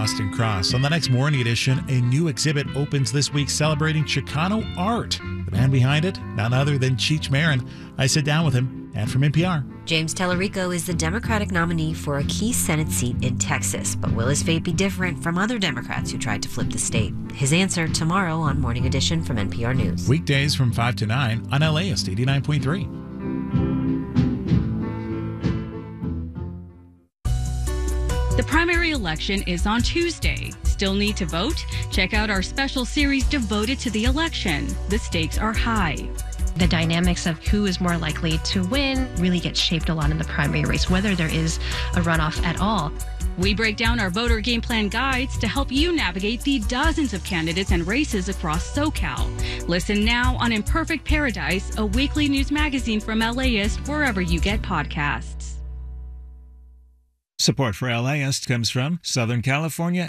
Boston Cross. On the next Morning Edition, a new exhibit opens this week celebrating Chicano art. The man behind it, none other than Cheech Marin. I sit down with him, and from NPR. James Tellerico is the Democratic nominee for a key Senate seat in Texas. But will his fate be different from other Democrats who tried to flip the state? His answer tomorrow on Morning Edition from NPR News. Weekdays from 5 to 9 on LAist 89.3. The primary election is on Tuesday. Still need to vote? Check out our special series devoted to the election. The stakes are high. The dynamics of who is more likely to win really gets shaped a lot in the primary race, whether there is a runoff at all. We break down our voter game plan guides to help you navigate the dozens of candidates and races across SoCal. Listen now on Imperfect Paradise, a weekly news magazine from LAist, wherever you get podcasts. Support for LAist comes from Southern California